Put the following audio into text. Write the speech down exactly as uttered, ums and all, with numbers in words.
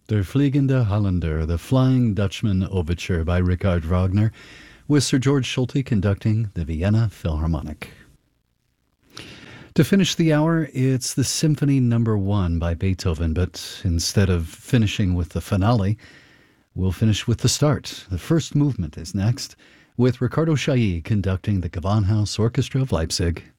Der Fliegende Holländer, the Flying Dutchman Overture by Richard Wagner, with Sir George Solti conducting the Vienna Philharmonic. To finish the hour, it's the Symphony Number One by Beethoven, but instead of finishing with the finale, we'll finish with the start. The first movement is next, with Ricardo Chailly conducting the Gewandhaus Orchestra of Leipzig.